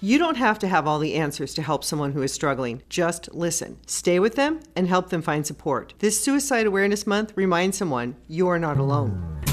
You don't have to have all the answers to help someone who is struggling. Just listen. Stay with them and help them find support. This Suicide Awareness Month reminds someone you are not alone.